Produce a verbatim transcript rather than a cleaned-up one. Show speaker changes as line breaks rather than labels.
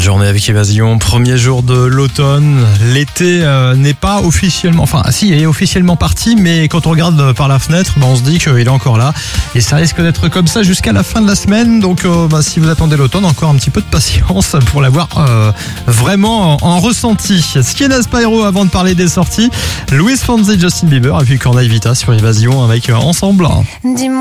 Belle journée avec Évasion, premier jour de l'automne. L'été euh, n'est pas officiellement, enfin si, il est officiellement parti, mais quand on regarde par la fenêtre, bah, on se dit qu'il est encore là. Et ça risque d'être comme ça jusqu'à la fin de la semaine. Donc euh, bah, si vous attendez l'automne, encore un petit peu de patience pour l'avoir euh, vraiment en, en ressenti. Sienna Spyro avant de parler des sorties. Louis Fonzi, Justin Bieber et puis Corneille Vita sur Évasion avec euh, Ensemble.
Dis-moi.